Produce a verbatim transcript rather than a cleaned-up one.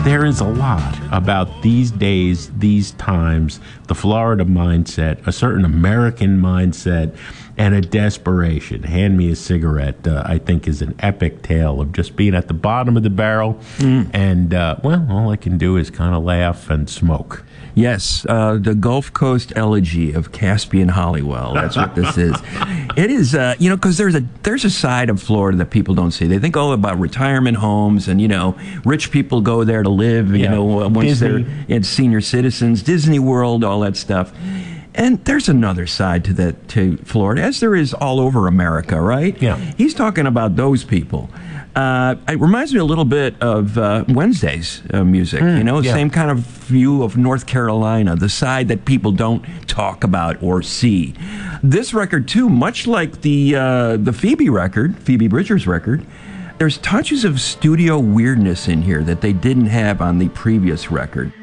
there is a lot about these days, these times, the Florida mindset, a certain American mindset, and a desperation. Hand Me a Cigarette, uh, I think, is an epic tale of just being at the bottom of the barrel, mm. and, uh, well, all I can do is kind of laugh and smoke. Yes, uh, the Gulf Coast Elegy of Caspian Hollywell. That's what this is. It is, uh, you know, because there's a there's a side of Florida that people don't see. They think, oh, about retirement homes and, you know, rich people go there to live, you yeah. know, once Disney. they're in senior citizens, Disney World, all that stuff. And there's another side to that, to Florida, as there is all over America, right? Yeah. He's talking about those people. Uh, it reminds me a little bit of uh, Wednesday's uh, music, mm, you know, yeah. same kind of view of North Carolina, the side that people don't talk about or see. This record, too, much like the uh, the Phoebe record, Phoebe Bridgers record, there's touches of studio weirdness in here that they didn't have on the previous record.